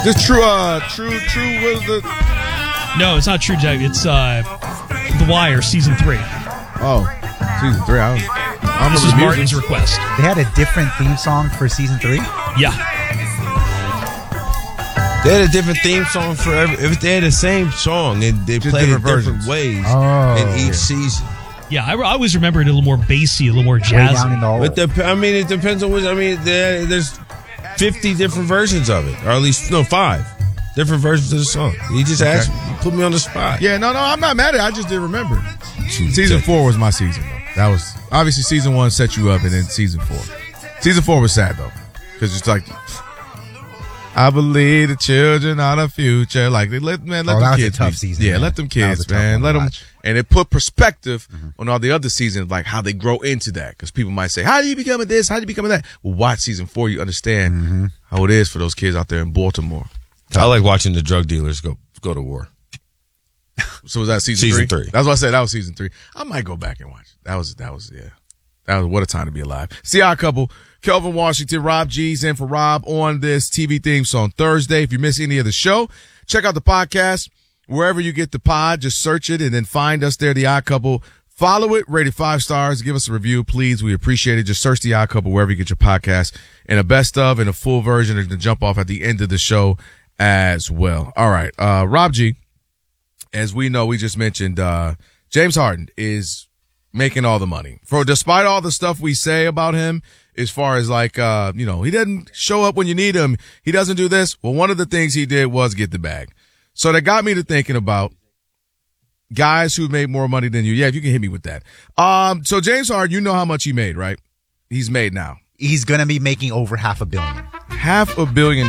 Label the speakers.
Speaker 1: This True was the...
Speaker 2: No, it's not True Detective. It's The Wire, Season 3.
Speaker 1: Oh, Season 3. I don't
Speaker 2: This was Martin's request.
Speaker 3: They had a different theme song for Season 3?
Speaker 2: Yeah.
Speaker 4: They had a different theme song for if they had the same song and they played it different ways in each season.
Speaker 2: Yeah, I always remember it a little more bassy, a little more
Speaker 3: Way down in the
Speaker 2: jazzy.
Speaker 3: hole.
Speaker 4: But it depends on which. I mean, there's 50 different versions of it, or at least 5 different versions of the song. You just asked, you put me on the spot.
Speaker 1: Yeah, no, I'm not mad at it. I just didn't remember. Season 4 was my season, though. That was obviously Season 1 set you up, and then Season 4. Season 4 was sad though, because it's like, I believe the children are the future. Like let them kids.
Speaker 3: A tough season.
Speaker 1: Yeah,
Speaker 3: man.
Speaker 1: let them kids,
Speaker 3: That was a tough
Speaker 1: man.
Speaker 3: one
Speaker 1: Let
Speaker 3: to
Speaker 1: them,
Speaker 3: watch.
Speaker 1: and it put perspective on all the other seasons, like how they grow into that. Because people might say, "How do you become this? How do you become that?" Well, watch Season 4, you understand how it is for those kids out there in Baltimore.
Speaker 4: I like watching the drug dealers go to war.
Speaker 1: So was that season 3? That's what I said. That was Season 3. I might go back and watch. That was what a time to be alive. See our couple. Kelvin Washington, Rob G's in for Rob on this TV theme song Thursday. If you miss any of the show, check out the podcast wherever you get the pod. Just search it and then find us there, The Odd Couple. Follow it, rate it 5 stars. Give us a review, please. We appreciate it. Just search The Odd Couple wherever you get your podcast, and a best of and a full version to jump off at the end of the show as well. All right, Rob G. As we know, we just mentioned James Harden is making all the money. Despite all the stuff we say about him, as far as like, he doesn't show up when you need him. He doesn't do this. Well, one of the things he did was get the bag. So that got me to thinking about guys who made more money than you. Yeah, if you can hit me with that. So James Harden, you know how much he made, right? He's made now.
Speaker 3: He's going to be making over $500 million.
Speaker 1: $500 million.